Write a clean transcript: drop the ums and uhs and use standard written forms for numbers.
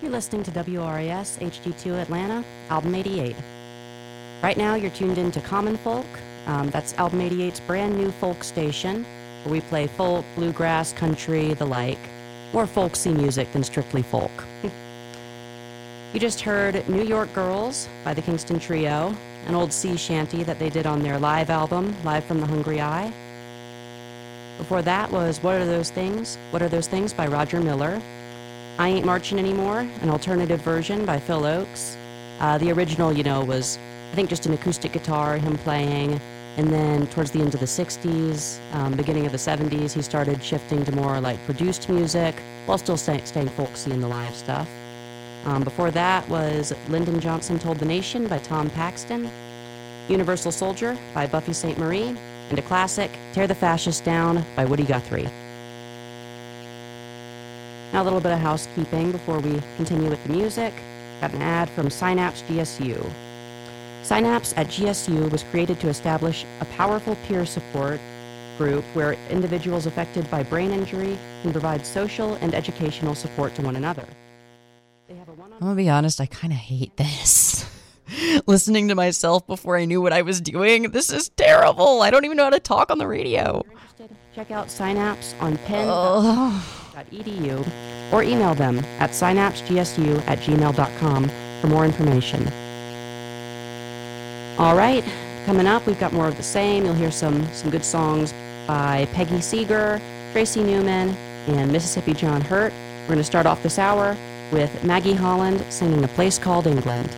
You're listening to WRAS HD2 Atlanta, Album 88. Right now, you're tuned into Common Folk. That's Album 88's brand new folk station, where we play folk, bluegrass, country, the like. More folksy music than strictly folk. You just heard New York Girls by the Kingston Trio, an old sea shanty that they did on their live album, Live from the Hungry Eye. Before that was What Are Those Things? What Are Those Things by Roger Miller. I Ain't Marching Anymore, an alternative version by Phil Oakes. The original, was, I think, just an acoustic guitar, him playing. And then towards the end of the 60s, beginning of the 70s, he started shifting to more like produced music, while still staying folksy in the live stuff. Before that was Lyndon Johnson Told the Nation by Tom Paxton, Universal Soldier by Buffy Sainte-Marie, and a classic, Tear the Fascists Down by Woody Guthrie. Now a little bit of housekeeping before we continue with the music. Got an ad from Synapse GSU. Synapse at GSU was created to establish a powerful peer support group where individuals affected by brain injury can provide social and educational support to one another. I'm gonna be honest, I kind of hate this. Listening to myself before I knew what I was doing, this is terrible. I don't even know how to talk on the radio. If you're interested, check out Synapse on penn.edu or email them at synapsegsu@gmail.com for more information. All right, coming up, we've got more of the same. You'll hear some good songs by Peggy Seeger, Tracy Newman, and Mississippi John Hurt. We're going to start off this hour with Maggie Holland singing A Place Called England.